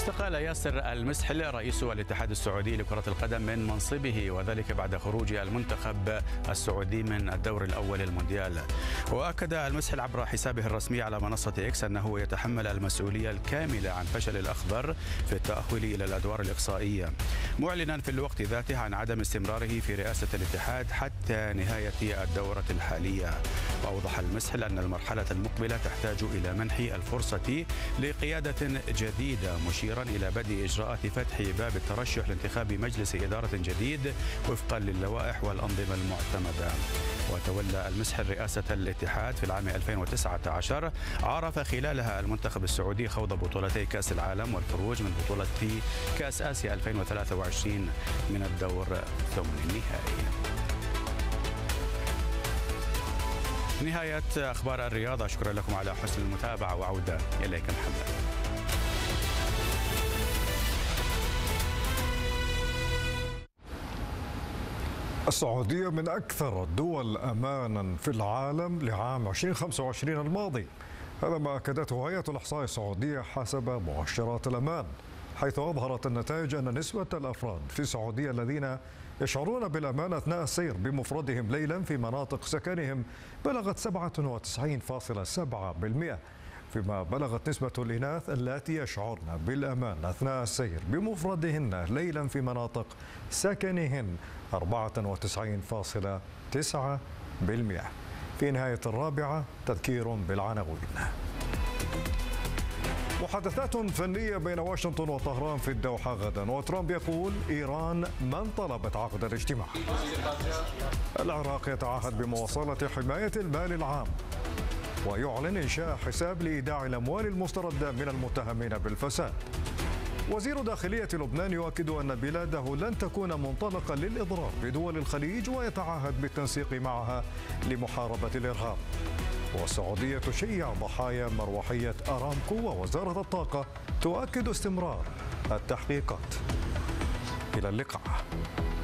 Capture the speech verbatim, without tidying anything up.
استقال ياسر المسحل رئيس الاتحاد السعودي لكرة القدم من منصبه، وذلك بعد خروج المنتخب السعودي من الدور الأول للمونديال. وأكد المسحل عبر حسابه الرسمي على منصة إكس أنه يتحمل المسؤولية الكاملة عن فشل الأخضر في التأهل إلى الأدوار الإقصائية، معلنا في الوقت ذاته عن عدم استمراره في رئاسة الاتحاد حتى نهاية الدورة الحالية. وأوضح المسحل أن المرحلة المقبلة تحتاج إلى منح الفرصة لقيادة جديدة، مشيرا إلى بدء إجراءات فتح باب الترشح لانتخاب مجلس إدارة جديد وفقا للوائح والأنظمة المعتمدة. وتولى المسحل رئاسة الاتحاد في العام ألفين وتسعة عشر، عرف خلالها المنتخب السعودي خوض بطولتي كأس العالم والخروج من بطولة كأس آسيا ألفين وثلاثة وعشرين من الدور ثمن النهائي. نهاية أخبار الرياضة، شكرا لكم على حسن المتابعة وعودة إليك محمد. السعودية من أكثر الدول أمانا في العالم لعام ألفين وخمسة وعشرين الماضي، هذا ما أكدته هيئة الإحصاء السعودية حسب مؤشرات الأمان، حيث أظهرت النتائج أن نسبة الأفراد في السعودية الذين يشعرون بالأمان أثناء السير بمفردهم ليلا في مناطق سكنهم بلغت سبعة وتسعين فاصلة سبعة بالمئة، فيما بلغت نسبة الإناث اللاتي يشعرن بالأمان أثناء السير بمفردهن ليلا في مناطق سكنهن أربعة وتسعين فاصلة تسعة بالمئة. في نهاية الرابعة تذكير بالعناوين. محادثات فنية بين واشنطن وطهران في الدوحة غدا، وترامب يقول إيران من طلبت عقد الاجتماع. العراق يتعهد بمواصلة حماية المال العام، ويعلن إنشاء حساب لإيداع الأموال المستردة من المتهمين بالفساد. وزير داخلية لبنان يؤكد أن بلاده لن تكون منطلقا للإضرار بدول الخليج، ويتعهد بالتنسيق معها لمحاربة الإرهاب. والسعودية تشيع ضحايا مروحية أرامكو، ووزارة الطاقة تؤكد استمرار التحقيقات. إلى اللقاء.